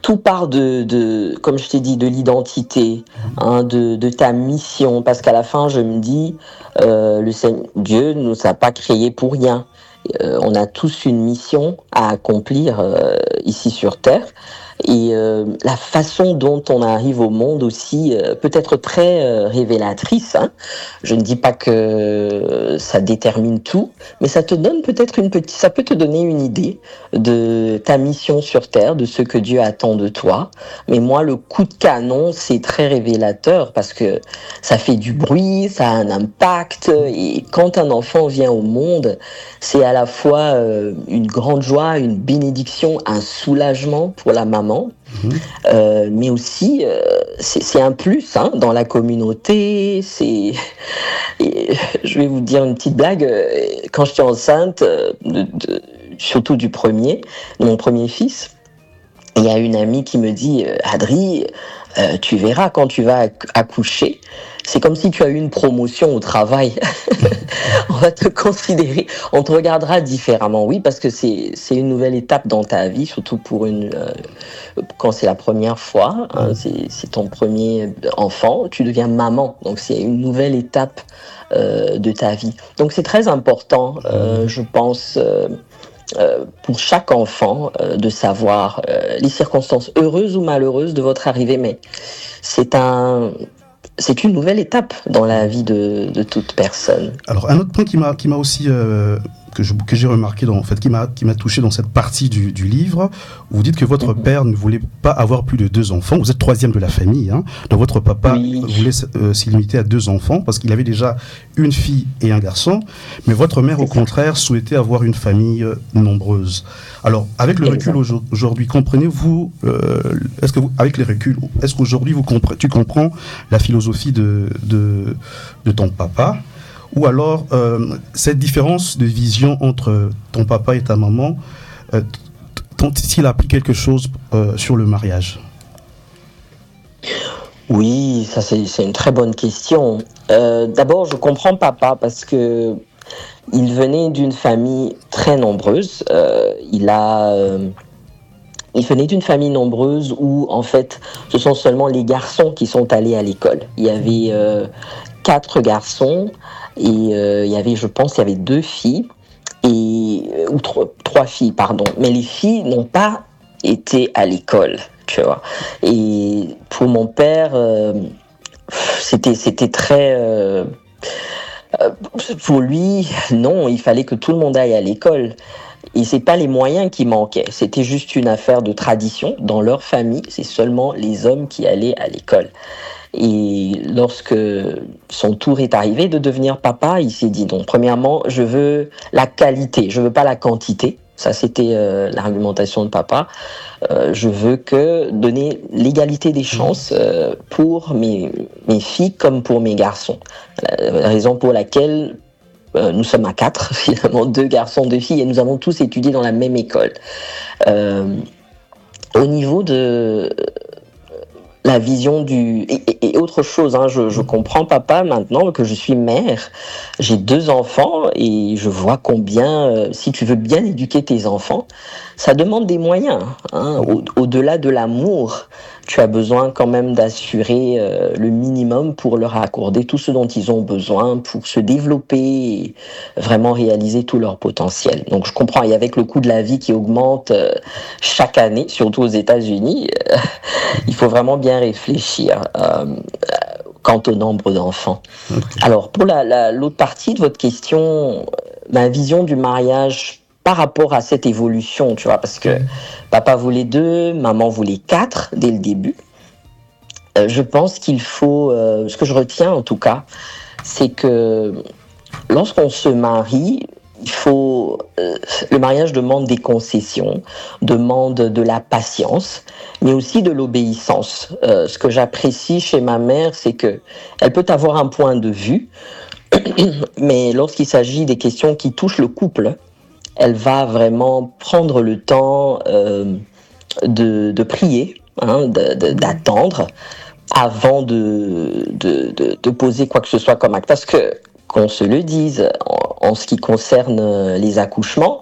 tout part comme je t'ai dit, de l'identité, hein, de ta mission. Parce qu'à la fin, je me dis, Dieu ne nous a pas créés pour rien. On a tous une mission à accomplir ici sur Terre. Et la façon dont on arrive au monde aussi peut être très révélatrice. Hein. Je ne dis pas que ça détermine tout, mais ça te donne peut-être ça peut te donner une idée de ta mission sur Terre, de ce que Dieu attend de toi. Mais moi, le coup de canon, c'est très révélateur parce que ça fait du bruit, ça a un impact. Et quand un enfant vient au monde, c'est à la fois une grande joie, une bénédiction, un soulagement pour la maman. Mais aussi c'est un plus hein, dans la communauté. Je vais vous dire une petite blague. Quand j'étais enceinte, surtout de mon premier fils, il y a une amie qui me dit Adri, tu verras quand tu vas accoucher, c'est comme si tu as eu une promotion au travail. On va te considérer, on te regardera différemment. Oui, parce que c'est une nouvelle étape dans ta vie, surtout quand c'est la première fois, hein, c'est ton premier enfant, tu deviens maman. Donc c'est une nouvelle étape de ta vie. Donc c'est très important, je pense, pour chaque enfant de savoir les circonstances heureuses ou malheureuses de votre arrivée, mais c'est une nouvelle étape dans la vie de toute personne. Alors un autre point qui m'a aussi que j'ai remarqué qui m'a touché dans cette partie du livre, vous dites que votre père ne voulait pas avoir plus de 2 enfants. Vous êtes 3e de la famille, hein. Donc votre papa voulait s'y limiter à 2 enfants parce qu'il avait déjà une fille et un garçon, mais votre mère au contraire souhaitait avoir une famille nombreuse. Alors avec le recul aujourd'hui, comprenez-vous est-ce qu'aujourd'hui tu comprends la philosophie de ton papa? Ou alors, cette différence de vision entre ton papa et ta maman, t'ont-ils appris quelque chose sur le mariage? Oui, ça c'est une très bonne question. D'abord, je comprends papa parce que il venait d'une famille très nombreuse. Il venait d'une famille nombreuse où, en fait, ce sont seulement les garçons qui sont allés à l'école. Il y avait 4 garçons et il y avait 2 filles ou 3 filles, pardon. Mais les filles n'ont pas été à l'école, tu vois. Et pour mon père, c'était très... pour lui, non, il fallait que tout le monde aille à l'école. Et c'est pas les moyens qui manquaient, c'était juste une affaire de tradition. Dans leur famille, c'est seulement les hommes qui allaient à l'école. Et lorsque son tour est arrivé de devenir papa, il s'est dit non, premièrement, je veux la qualité, je veux pas la quantité. Ça, c'était l'argumentation de papa. Je veux donner l'égalité des chances pour mes filles comme pour mes garçons. La raison pour laquelle nous sommes à 4, finalement, 2 garçons, 2 filles, et nous avons tous étudié dans la même école. Au niveau de la vision et autre chose, hein, je comprends papa maintenant que je suis mère, j'ai 2 enfants et je vois combien, si tu veux bien éduquer tes enfants, ça demande des moyens, hein. Au-delà de l'amour, tu as besoin quand même d'assurer le minimum pour leur accorder tout ce dont ils ont besoin pour se développer et vraiment réaliser tout leur potentiel. Donc je comprends, et avec le coût de la vie qui augmente chaque année, surtout aux États-Unis, il faut vraiment bien réfléchir quant au nombre d'enfants. Okay. Alors pour l'autre partie de votre question, ma vision du mariage par rapport à cette évolution, tu vois, parce que papa voulait 2, maman voulait 4 dès le début. Je pense qu'il faut, ce que je retiens en tout cas, c'est que lorsqu'on se marie, le mariage demande des concessions, demande de la patience, mais aussi de l'obéissance. Ce que j'apprécie chez ma mère, c'est que elle peut avoir un point de vue, mais lorsqu'il s'agit des questions qui touchent le couple, elle va vraiment prendre le temps de prier, hein, d'attendre avant de poser quoi que ce soit comme acte. Parce que, qu'on se le dise, en ce qui concerne les accouchements,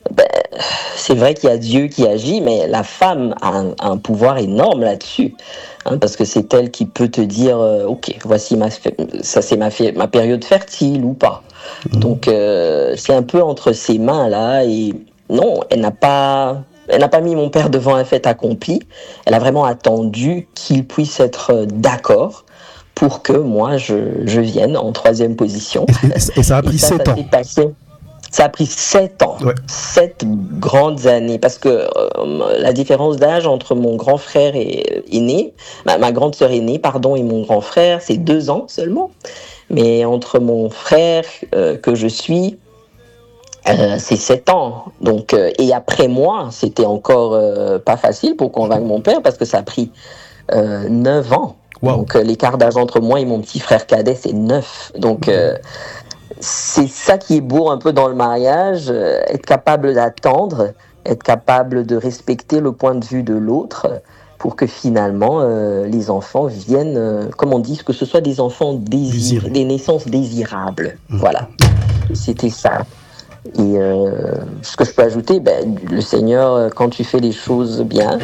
Ben, c'est vrai qu'il y a Dieu qui agit, mais la femme a un pouvoir énorme là-dessus. Hein, parce que c'est elle qui peut te dire ok, voici ça c'est ma période fertile ou pas. Donc c'est un peu entre ses mains là, et non, elle n'a pas mis mon père devant un fait accompli. Elle a vraiment attendu qu'il puisse être d'accord pour que moi je vienne en troisième position. Et ça a pris 7 ans. S'est passé. Ça a pris 7 ans, Ouais. 7 grandes années, parce que la différence d'âge entre mon grand frère aîné, ma grande sœur aînée, pardon, et mon grand frère, c'est 2 ans seulement. Mais entre mon frère que je suis, c'est 7 ans. Donc, et après moi, c'était encore pas facile pour convaincre mon père, parce que ça a pris 9 ans. Wow. Donc l'écart d'âge entre moi et mon petit frère cadet, c'est 9. Donc c'est ça qui est beau un peu dans le mariage, être capable d'attendre, être capable de respecter le point de vue de l'autre pour que finalement les enfants viennent, comme on dit, que ce soit des enfants désirés, des naissances désirables. Voilà, c'était ça. Et ce que je peux ajouter, le Seigneur, quand tu fais les choses bien,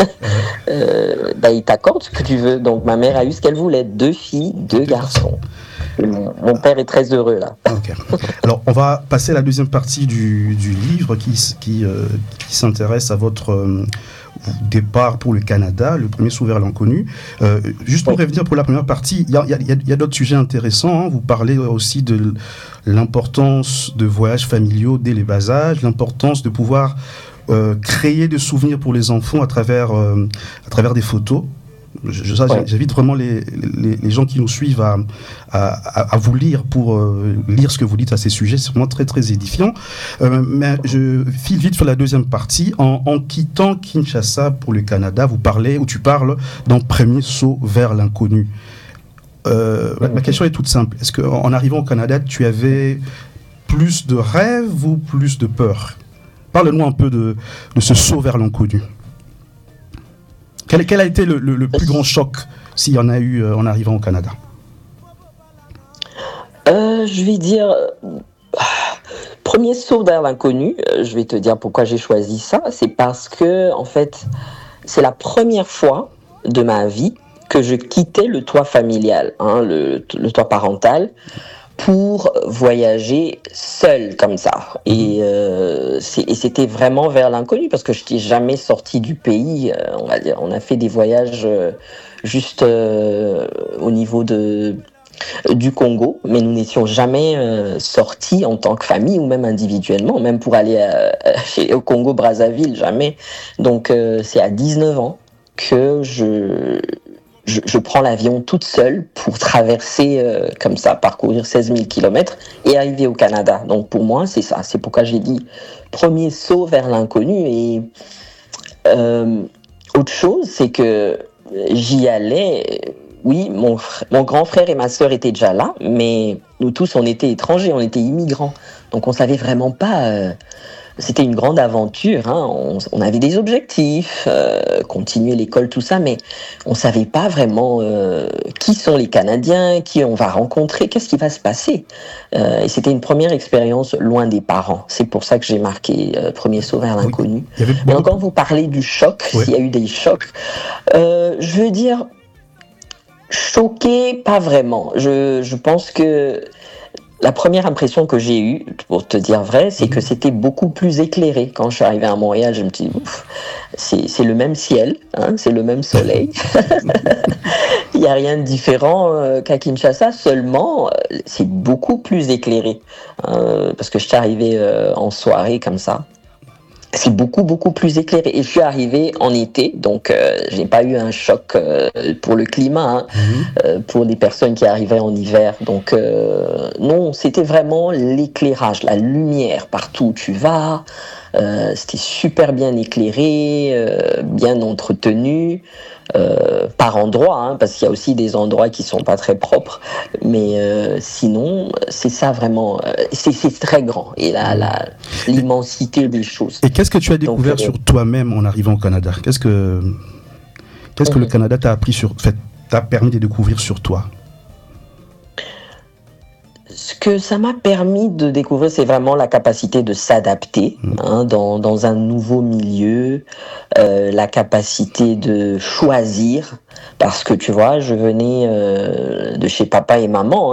il t'accorde ce que tu veux. Donc ma mère a eu ce qu'elle voulait, 2 filles, 2 garçons. Mon père est très heureux là. Okay. Alors, on va passer à la deuxième partie du livre qui s'intéresse à votre départ pour le Canada, le premier saut vers l'inconnu. Juste pour revenir pour la première partie, il y a d'autres sujets intéressants. Hein. Vous parlez aussi de l'importance de voyages familiaux dès les bas âges, l'importance de pouvoir créer des souvenirs pour les enfants à travers des photos. J'invite vraiment les gens qui nous suivent à vous lire pour lire ce que vous dites à ces sujets. C'est vraiment très très édifiant. Mais je file vite sur la deuxième partie. En quittant Kinshasa pour le Canada, tu parles d'un premier saut vers l'inconnu. Ma question est toute simple. Est-ce qu'en arrivant au Canada, tu avais plus de rêves ou plus de peur? Parle-nous un peu de ce saut vers l'inconnu. Quel a été le plus grand choc, s'il y en a eu en arrivant au Canada? Je vais dire, premier saut vers l'inconnu, je vais te dire pourquoi j'ai choisi ça. C'est parce que, en fait, c'est la première fois de ma vie que je quittais le toit familial, hein, le toit parental, pour voyager seul comme ça. Et c'était vraiment vers l'inconnu, parce que je n'étais jamais sorti du pays, on va dire. On a fait des voyages juste au niveau du Congo, mais nous n'étions jamais sortis en tant que famille ou même individuellement, même pour aller au Congo-Brazzaville, jamais. Donc c'est à 19 ans que je prends l'avion toute seule pour traverser comme ça, parcourir 16 000 km et arriver au Canada. Donc pour moi, c'est ça. C'est pourquoi j'ai dit premier saut vers l'inconnu. Et autre chose, c'est que j'y allais. Oui, mon grand frère et ma sœur étaient déjà là, mais nous tous, on était étrangers, on était immigrants. Donc on savait vraiment pas... C'était une grande aventure, hein. On avait des objectifs, continuer l'école, tout ça, mais on savait pas vraiment qui sont les Canadiens, qui on va rencontrer, qu'est-ce qui va se passer. Et c'était une première expérience loin des parents. C'est pour ça que j'ai marqué premier saut vers l'inconnu. Oui. Mais encore, vous parlez du choc, s'il y a eu des chocs. Je veux dire, choqué, pas vraiment. Je pense que la première impression que j'ai eue, pour te dire vrai, c'est que c'était beaucoup plus éclairé. Quand je suis arrivé à Montréal, je me suis dit, ouf, c'est le même ciel, hein, c'est le même soleil. Il n'y a rien de différent qu'à Kinshasa, seulement c'est beaucoup plus éclairé. Parce que je suis arrivé en soirée comme ça. C'est beaucoup, beaucoup plus éclairé. Et je suis arrivé en été, donc je n'ai pas eu un choc pour le climat, hein, pour des personnes qui arrivaient en hiver. Donc non, c'était vraiment l'éclairage, la lumière partout où tu vas. C'était super bien éclairé, bien entretenu. Par endroits, hein, parce qu'il y a aussi des endroits qui sont pas très propres, mais sinon c'est ça vraiment, c'est très grand, et l'immensité des choses. Et qu'est-ce que tu as découvert sur toi-même en arrivant au Canada? Qu'est-ce que le Canada t'a appris t'a permis de découvrir sur toi? Ce que ça m'a permis de découvrir, c'est vraiment la capacité de s'adapter dans un nouveau milieu, la capacité de choisir, parce que tu vois, je venais de chez papa et maman,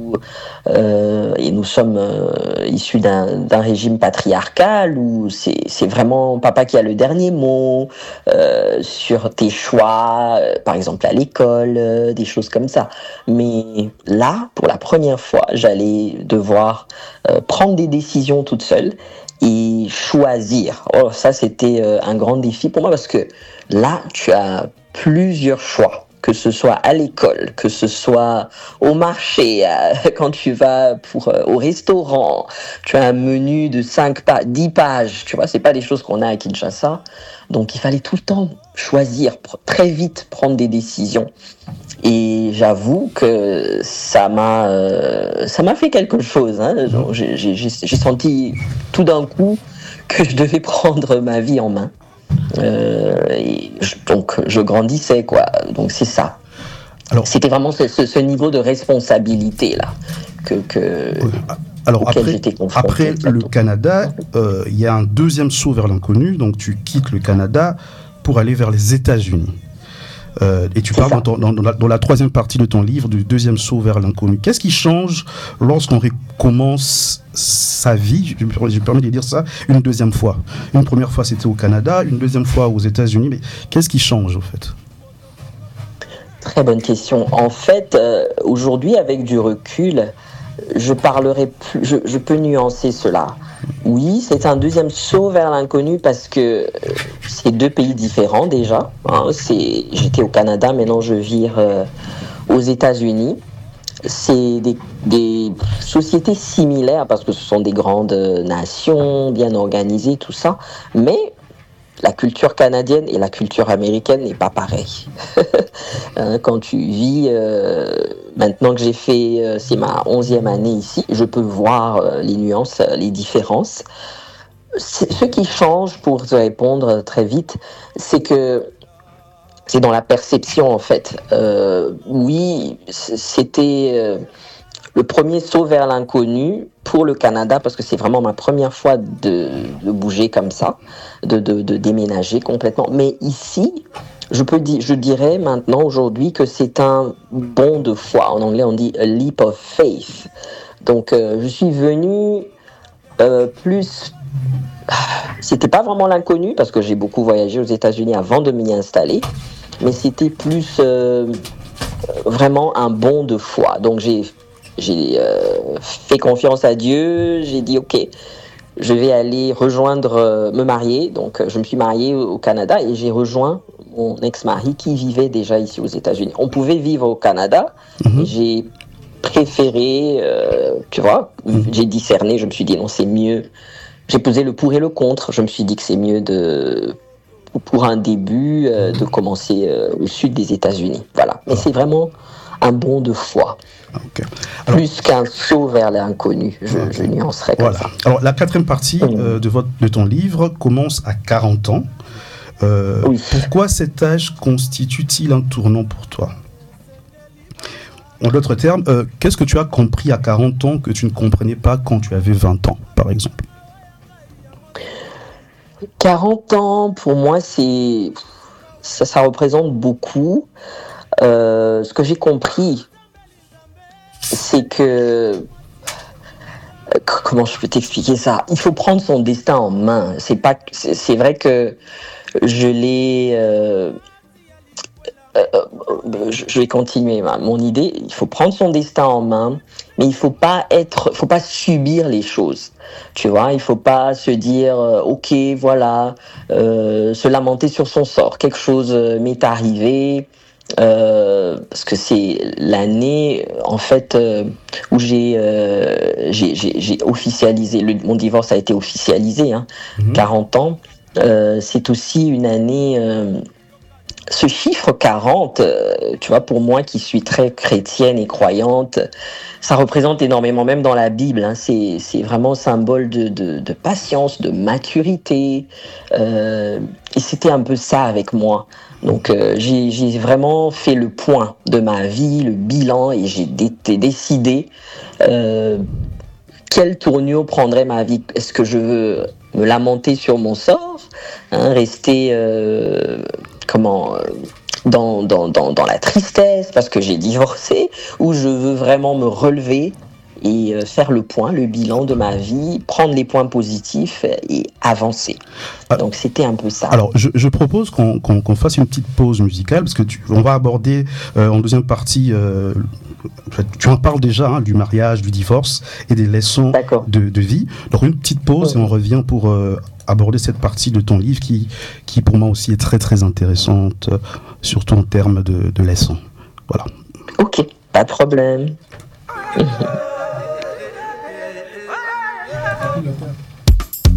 et nous sommes issus d'un régime patriarcal où c'est vraiment papa qui a le dernier mot sur tes choix, par exemple à l'école, des choses comme ça. Mais là, pour la première fois, j'allais devoir prendre des décisions toute seule et choisir. Oh, ça, c'était un grand défi pour moi parce que là, tu as plusieurs choix. Que ce soit à l'école, que ce soit au marché, quand tu vas au restaurant, tu as un menu de 10 pages, tu vois, c'est pas des choses qu'on a à Kinshasa. Donc il fallait tout le temps choisir, très vite prendre des décisions. Et j'avoue que ça m'a fait quelque chose. J'ai senti tout d'un coup que je devais prendre ma vie en main. Donc je grandissais, quoi. Donc c'est ça. Alors, c'était vraiment ce niveau de responsabilité là auquel j'étais confronté. Après le Canada, il y a un deuxième saut vers l'inconnu. Donc tu quittes le Canada pour aller vers les États-Unis. Et tu parles dans la troisième partie de ton livre du deuxième saut vers l'inconnu. Qu'est-ce qui change lorsqu'on recommence sa vie? Je me permets de dire ça une deuxième fois. Une première fois, c'était au Canada, une deuxième fois aux États-Unis. Mais qu'est-ce qui change, en fait? Très bonne question. En fait, aujourd'hui, avec du recul, je peux nuancer cela. Oui, c'est un deuxième saut vers l'inconnu parce que c'est deux pays différents déjà. J'étais au Canada, maintenant je vis aux États-Unis. C'est des sociétés similaires parce que ce sont des grandes nations, bien organisées, tout ça. Mais la culture canadienne et la culture américaine n'est pas pareille. Quand tu vis, maintenant que j'ai fait, c'est ma 11e année ici, je peux voir les nuances, les différences. Ce qui change, pour te répondre très vite, c'est que c'est dans la perception, en fait. Oui, c'était le premier saut vers l'inconnu pour le Canada, parce que c'est vraiment ma première fois de bouger comme ça, de déménager complètement. Mais ici, je dirais maintenant, aujourd'hui, que c'est un bond de foi. En anglais, on dit a leap of faith. Donc, je suis venu plus... C'était pas vraiment l'inconnu, parce que j'ai beaucoup voyagé aux États-Unis avant de m'y installer, mais c'était plus vraiment un bond de foi. Donc, j'ai fait confiance à Dieu, j'ai dit ok, je vais aller me marier. Donc je me suis marié au Canada et j'ai rejoint mon ex-mari qui vivait déjà ici aux États-Unis. On pouvait vivre au Canada, et j'ai préféré, tu vois, j'ai discerné, je me suis dit non, c'est mieux. J'ai pesé le pour et le contre, je me suis dit que c'est mieux pour un début de commencer au sud des États-Unis. Voilà, mais c'est vraiment un bond de foi. Okay. Plus qu'un saut vers l'inconnu, je nuancerais comme ça. Alors, la quatrième partie de ton livre commence à 40 ans. Oui. Pourquoi cet âge constitue-t-il un tournant pour toi? En d'autres termes, qu'est-ce que tu as compris à 40 ans que tu ne comprenais pas quand tu avais 20 ans, par exemple? 40 ans, pour moi, ça représente beaucoup. Ce que j'ai compris, c'est que... Comment je peux t'expliquer ça? Il faut prendre son destin en main. C'est vrai que je l'ai... je vais continuer mon idée. Il faut prendre son destin en main, mais il faut pas subir les choses. Tu vois, il faut pas se dire ok, voilà, se lamenter sur son sort. Quelque chose m'est arrivé. Parce que c'est l'année en fait où j'ai officialisé, mon divorce a été officialisé, 40 ans. C'est aussi une année ce chiffre 40, tu vois, pour moi qui suis très chrétienne et croyante, ça représente énormément, même dans la Bible, hein, c'est vraiment symbole de patience, de maturité. Et c'était un peu ça avec moi. Donc j'ai vraiment fait le point de ma vie, le bilan, et j'ai décidé quelle tournure prendrait ma vie. Est-ce que je veux me lamenter sur mon sort, hein, rester dans la tristesse parce que j'ai divorcé, ou je veux vraiment me relever et faire le point, le bilan de ma vie, prendre les points positifs et avancer. Donc c'était un peu ça. Alors je propose qu'on fasse une petite pause musicale parce que on va aborder en deuxième partie, tu en parles déjà, hein, du mariage, du divorce et des leçons de vie. Donc une petite pause et on revient pour aborder cette partie de ton livre qui pour moi aussi est très très intéressante, surtout en termes de leçons. Voilà. Ok, pas de problème.